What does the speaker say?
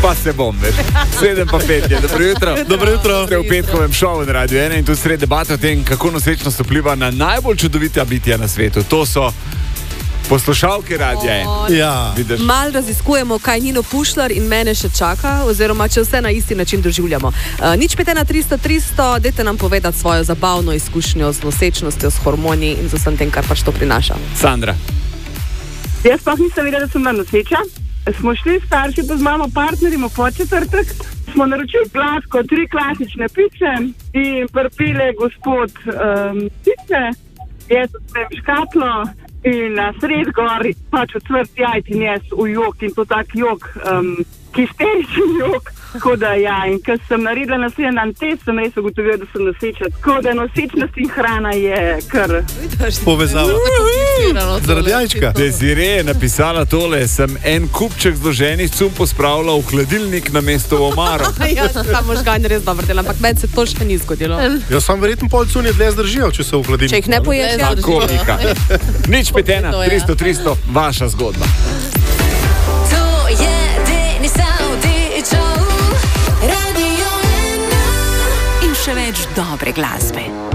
Pa se bom, veš. 7:05 je. Dobro jutro. Dobro jutro. Ste v petkovem šovu na Radio 1 in tu sred debate o tem, kako nosečnost vpliva na najbolj čudovita bitja na svetu. To so poslušalke Radia 1. Ja. Mal raziskujemo, kaj Nino Pušlar in mene še čaka, oziroma če vse na isti način doživljamo. Nič 5130300, dajte nam povedati svojo zabavno izkušnjo z nosečnostjo, s hormoni in z vsem tem, kar pač to prinaša. Sandra. Jaz pa nisem vedela, da sem noseča. Smo šli starši pa z mamo partnerjem po četrtek. Smo naročili gladko 3 klasične pice in prpile gospod pice. Jaz sem škatlo in na sred gori pač odsvrt jajc in jaz v jok in to tak jok, histeričen jok. Tako da ja, in ko sem naredila naslednji dan test, sem res ugotovila, da sem noseča. Tako da nosečnost in hrana je kar Povezava. Zaradi jajčka. Desiree je napisala tole, sem en kupček zloženih cumpo spravila v hladilnik namesto v omaro. Ja, ta možgan je res dobro del, ampak meni se to še ni zgodilo. Ja, sam verjetno pol cunje dlje zdržijo, če so v hladilniku. Če jih ne poješ, ja. Tako, Mika. Nič 5130300, vaša zgodba. To je Denis Avdićov Radio 1 in še več dobre glasbe.